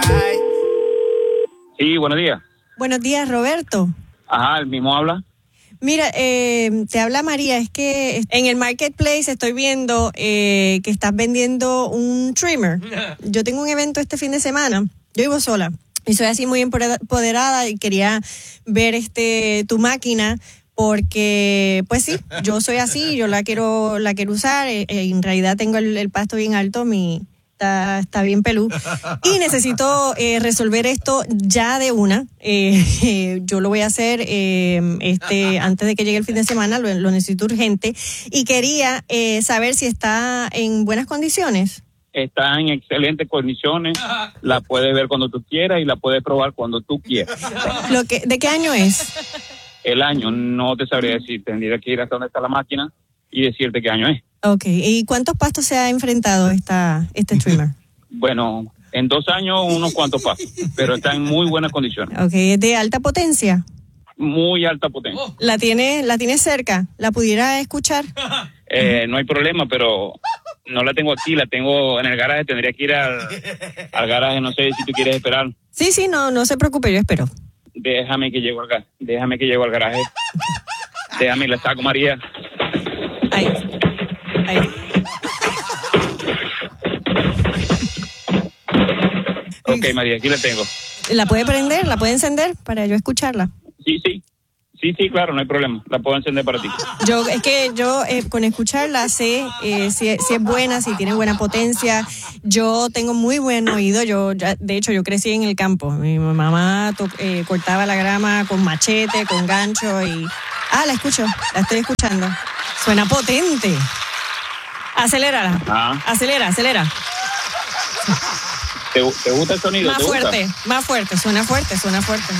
Sí, buenos días. Buenos días, Roberto. Ajá, el mismo habla. Mira, te habla María, es que en el marketplace estoy viendo que estás vendiendo un trimmer. Yo tengo un evento este fin de semana, yo vivo sola y soy así muy empoderada y quería ver tu máquina porque, pues sí, yo soy así, yo la quiero usar, en realidad tengo el pasto bien alto, Está bien pelú. Y necesito resolver esto ya de una. Yo lo voy a hacer antes de que llegue el fin de semana, lo necesito urgente. Y quería saber si está en buenas condiciones. Está en excelentes condiciones. La puedes ver cuando tú quieras y la puedes probar cuando tú quieras. ¿De qué año es? El año no te sabría decir. Tendría que ir hasta donde está la máquina y decirte qué año es. Okay. ¿Y cuántos pastos se ha enfrentado este trimmer? Bueno, en 2 años unos cuantos pastos, pero está en muy buenas condiciones. Okay. ¿Es de alta potencia? Muy alta potencia. ¿La tiene cerca? ¿La pudiera escuchar? No hay problema, pero no la tengo aquí, la tengo en el garaje. Tendría que ir al garaje, no sé si tú quieres esperar. Sí, no se preocupe, yo espero. Déjame que llego al garaje. Déjame y la saco, María. Ahí. Ok, María, aquí la tengo. ¿La puede prender? ¿La puede encender para yo escucharla? Sí, claro, no hay problema. La puedo encender para ti. Yo con escucharla sé si es buena, si tiene buena potencia. Yo tengo muy buen oído. De hecho, yo crecí en el campo. Mi mamá cortaba la grama con machete, con gancho y... la estoy escuchando. Suena potente. Acelérala. Acelera. ¿Te gusta el sonido? Más fuerte, suena fuerte. Eso.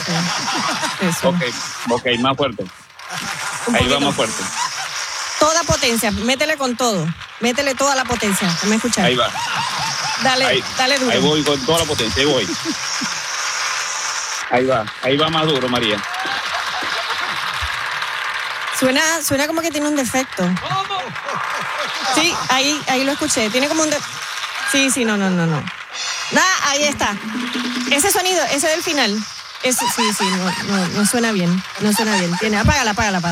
Ok, más fuerte. Ahí va más fuerte. Toda potencia, métele con todo. Métele toda la potencia, ¿me escuchas? Ahí va. Dale duro. Ahí voy con toda la potencia, ahí voy. Ahí va más duro, María. Suena como que tiene un defecto. Sí, ahí lo escuché. Tiene como un Sí, no. Ahí está. Ese sonido, ese del final. Ese, sí, no suena bien. No suena bien. Apágala.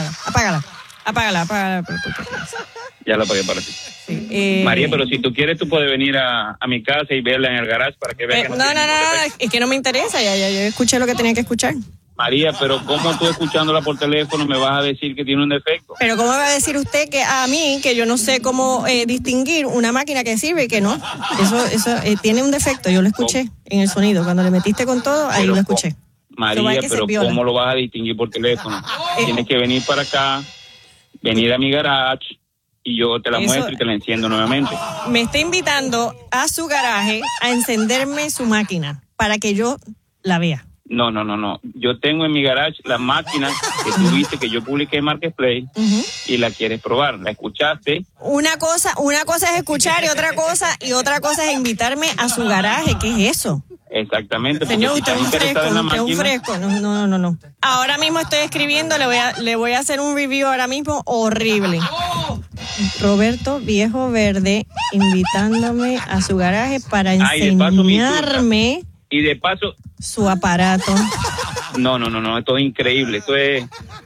Ya la apagué para ti. Sí, María, pero si tú quieres, tú puedes venir a mi casa y verla en el garage para que veas que no, es que no me interesa. Ya yo escuché lo que tenía que escuchar. María, pero ¿cómo tú escuchándola por teléfono me vas a decir que tiene un defecto? Pero ¿cómo me va a decir usted que a mí, que yo no sé cómo distinguir una máquina que sirve y que no? Eso tiene un defecto, yo lo escuché en el sonido. Cuando le metiste con todo, ahí lo escuché. María, pero ¿cómo lo vas a distinguir por teléfono? Tienes que venir para acá, venir a mi garage y yo te la muestro y te la enciendo nuevamente. Me está invitando a su garaje a encenderme su máquina para que yo la vea. No. Yo tengo en mi garage la máquina que tú viste que yo publiqué en Marketplace y la quieres probar. ¿La escuchaste? Una cosa es escuchar y otra cosa es invitarme a su garaje. ¿Qué es eso? Exactamente. Señor, usted es un fresco. No. Ahora mismo estoy escribiendo, le voy a hacer un review ahora mismo horrible. Roberto Viejo Verde invitándome a su garaje para enseñarme. Y de paso su aparato. No, esto es increíble, esto es...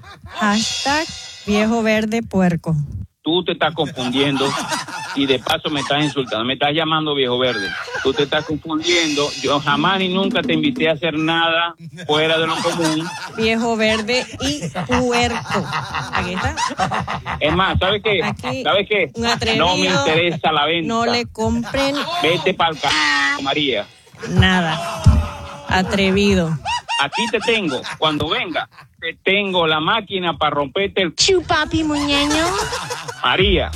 #Viejo Verde Puerco. Tú te estás confundiendo y de paso me estás insultando, me estás llamando viejo verde. Tú te estás confundiendo, yo jamás ni nunca te invité a hacer nada fuera de lo común. Viejo verde y puerco. Aquí está. Es más, ¿sabes qué? ¿Sabes qué? No me interesa la venta. No le compren. Vete para el María. Nada. Atrevido. Aquí te tengo, cuando venga, te tengo la máquina para romperte el... Chupapi muñeño. María.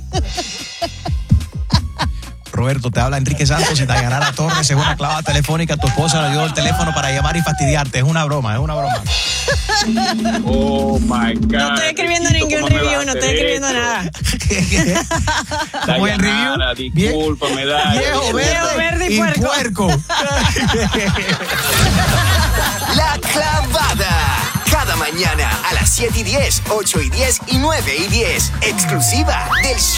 Roberto, te habla Enrique Santos y Dayanara Torres. Es una clavada telefónica. Tu esposa le dio el teléfono para llamar y fastidiarte. Es una broma. Oh, my God. No estoy escribiendo ningún review, no estoy escribiendo nada. ¿Cómo es el review? Discúlpame, Viejo verde y puerco. La clavada. Cada mañana a las 7:10, 8:10 y 9:10. Exclusiva del show.